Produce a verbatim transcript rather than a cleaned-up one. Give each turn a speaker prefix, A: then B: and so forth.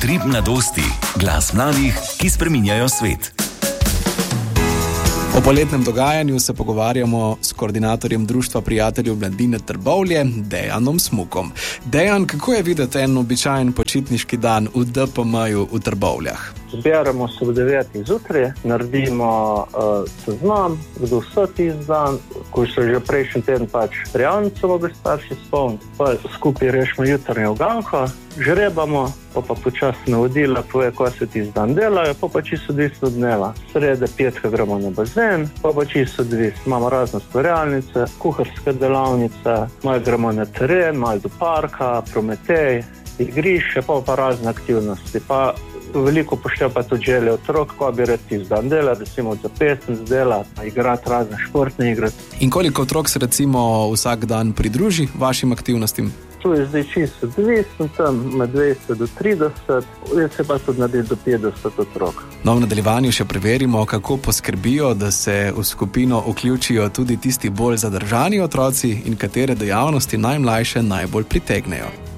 A: Utrip mladosti. Glas mladih, ki spreminjajo svet.
B: O poletnem dogajanju se pogovarjamo s koordinatorjem Društva prijateljev mladine Trbovlje, Dejanom Smukom. Dejan, kako je videti en običajen počitniški dan v D P M-ju v Trbovljah?
C: Zbiramo se v devetih zjutraj, naredimo uh, seznam, kdo vse tisti dan, ko so že prejšnji teden pač prijavnico mogli starši spomniti, pa skupaj rešimo jutrnjo uganko, žrebamo, pa pa počasno navodila, pove, ko se tisti dan delajo, pa pa čisto odvisno od dneva. Srede, petka gremo na bazen, pa pa čisto odvisno. Imamo razne stvarjalnice, kuharske delavnice, malo gremo na teren, malo do parka, Prometej, igrišče, pa pa razne aktivnosti. Pa veliko pošteva pa tudi želje otrok, ko bi rad tisti dan delati, recimo za pesem delati, igrati razne športne igre.
B: In koliko otrok se recimo vsak dan pridruži vašim aktivnostim?
C: Tu je zdaj čisto odvisno, tam med dvajset do trideset, jaz se pa tudi naredi do petdeset otrok.
B: No, v nadaljevanju še preverimo, kako poskrbijo, da se v skupino vključijo tudi tisti bolj zadržani otroci in katere dejavnosti najmlajše najbolj pritegnejo.